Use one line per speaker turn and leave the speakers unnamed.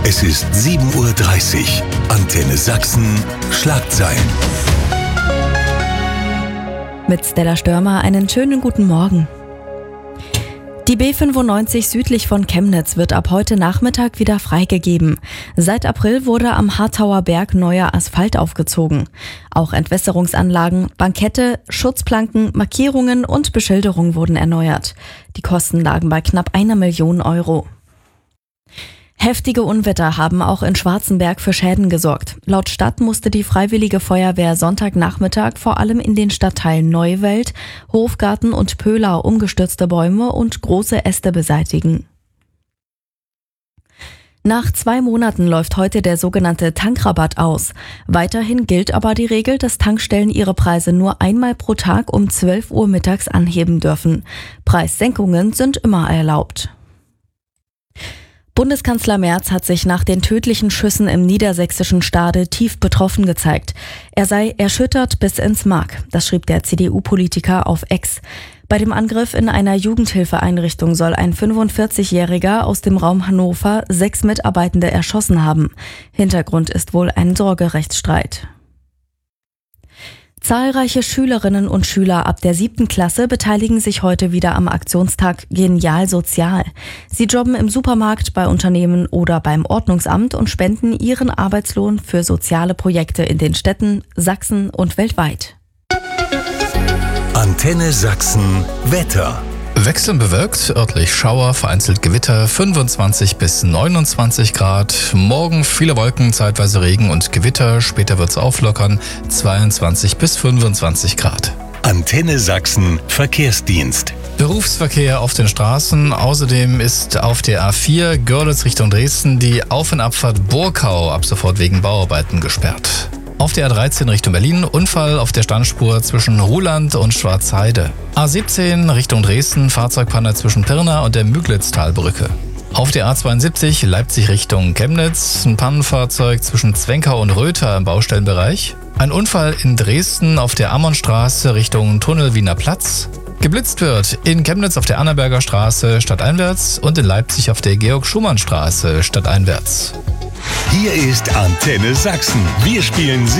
Es ist 7:30 Uhr. Antenne Sachsen, Schlagzeilen.
Mit Stella Störmer einen schönen guten Morgen. Die B95 südlich von Chemnitz wird ab heute Nachmittag wieder freigegeben. Seit April wurde am Harthauer Berg neuer Asphalt aufgezogen. Auch Entwässerungsanlagen, Bankette, Schutzplanken, Markierungen und Beschilderung wurden erneuert. Die Kosten lagen bei knapp 1 Million Euro. Heftige Unwetter haben auch in Schwarzenberg für Schäden gesorgt. Laut Stadt musste die Freiwillige Feuerwehr Sonntagnachmittag vor allem in den Stadtteilen Neuwelt, Hofgarten und Pöhlau umgestürzte Bäume und große Äste beseitigen. Nach 2 Monaten läuft heute der sogenannte Tankrabatt aus. Weiterhin gilt aber die Regel, dass Tankstellen ihre Preise nur einmal pro Tag um 12 Uhr mittags anheben dürfen. Preissenkungen sind immer erlaubt. Bundeskanzler Merz hat sich nach den tödlichen Schüssen im niedersächsischen Stade tief betroffen gezeigt. Er sei erschüttert bis ins Mark, das schrieb der CDU-Politiker auf X. Bei dem Angriff in einer Jugendhilfeeinrichtung soll ein 45-Jähriger aus dem Raum Hannover 6 Mitarbeitende erschossen haben. Hintergrund ist wohl ein Sorgerechtsstreit. Zahlreiche Schülerinnen und Schüler ab der 7. Klasse beteiligen sich heute wieder am Aktionstag Genial Sozial. Sie jobben im Supermarkt, bei Unternehmen oder beim Ordnungsamt und spenden ihren Arbeitslohn für soziale Projekte in den Städten, Sachsen und weltweit.
Antenne Sachsen, Wetter.
Wechselnd bewölkt, örtlich Schauer, vereinzelt Gewitter, 25 bis 29 Grad. Morgen viele Wolken, zeitweise Regen und Gewitter. Später wird's auflockern, 22 bis 25 Grad.
Antenne Sachsen, Verkehrsdienst.
Berufsverkehr auf den Straßen. Außerdem ist auf der A4 Görlitz Richtung Dresden die Auf- und Abfahrt Burkau ab sofort wegen Bauarbeiten gesperrt. Auf der A13 Richtung Berlin, Unfall auf der Standspur zwischen Ruhland und Schwarzheide. A17 Richtung Dresden, Fahrzeugpanne zwischen Pirna und der Müglitztalbrücke. Auf der A72 Leipzig Richtung Chemnitz, ein Pannenfahrzeug zwischen Zwenkau und Röther im Baustellenbereich. Ein Unfall in Dresden auf der Ammonstraße Richtung Tunnel Wiener Platz. Geblitzt wird in Chemnitz auf der Annaberger Straße stadteinwärts und in Leipzig auf der Georg-Schumann-Straße stadteinwärts.
Hier ist Antenne Sachsen. Wir spielen